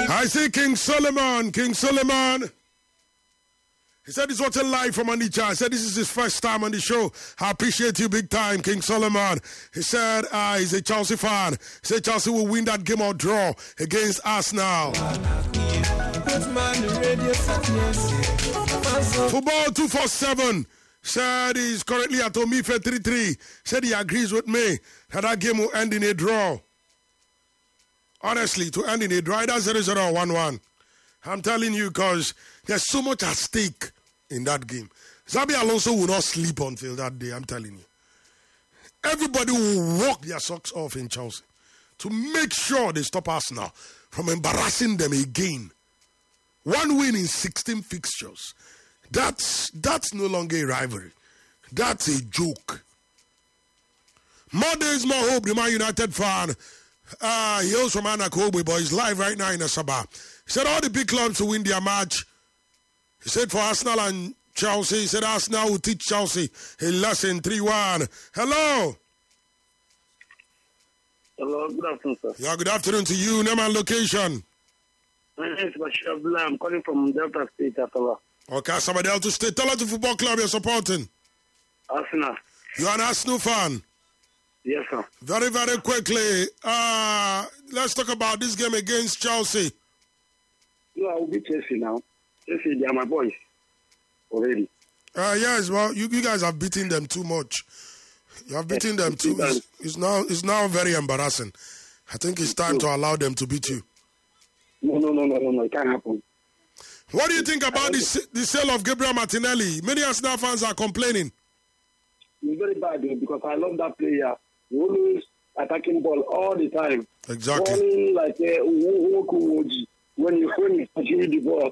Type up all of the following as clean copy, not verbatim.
I see King Solomon. King Solomon. He said he's watching live from Onitsha. I said this is his first time on the show. I appreciate you big time, King Solomon. He said he's a Chelsea fan. He said Chelsea will win that game or draw against Arsenal. Football 247 said he's currently at Omife 3-3. Said he agrees with me that game will end in a draw. Honestly, to end in a draw, either 0-0 or 1-1. I'm telling you, because there's so much at stake in that game. Xabi Alonso will not sleep until that day, I'm telling you. Everybody will walk their socks off in Chelsea to make sure they stop Arsenal from embarrassing them again. 1 win in 16 fixtures. That's no longer a rivalry. That's a joke. More days, more hope. The Man United fan. He hails from Anakobe, but he's live right now in Asaba. He said all the big clubs will win their match. He said for Arsenal and Chelsea, he said Arsenal will teach Chelsea a lesson 3-1. Hello. Hello, good afternoon, sir. Yeah, good afternoon to you. Name and location. My name is Bashir Abdullah. I'm calling from Delta State, Asaba. Okay, somebody else to stay. Tell us the football club you're supporting. Arsenal. You're an Arsenal fan? Yes, sir. Very, very quickly. Let's talk about this game against Chelsea. No, I will be Chelsea now. Chelsea, they are my boys already. Yes, well, you guys have beaten them too much. You have beaten them too. It's now very embarrassing. I think it's time to allow them to beat you. No, it can't happen. What do you think about the sale of Gabriel Martinelli? Many Arsenal fans are complaining. It's very bad because I love that player. He always attacking ball all the time. Exactly. Running like a Wokuwoji when you shoot the ball.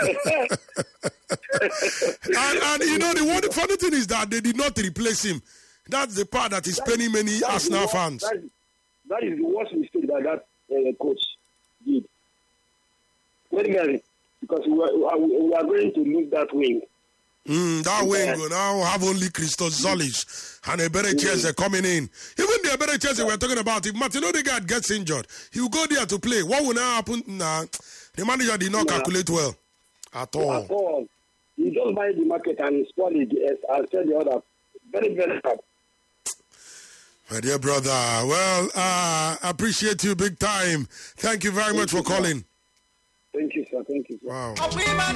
and you know, the funny thing is that they did not replace him. That's the part that is paining many Arsenal fans. That is the worst mistake that coach did. Very, because we are going to lose that wing. That wing will now have only Christos Zolis and a better Chelsea coming in. Even the better Chelsea we're talking about, if Martin Odegaard gets injured, he will go there to play. What will now happen? Nah, the manager did not calculate well at all. At all. You just buy the market and spoil it. I'll tell the other. Very, very bad. My dear brother, well, I appreciate you big time. Thank you very much for calling. Thank you, sir. Thank you, sir. Wow.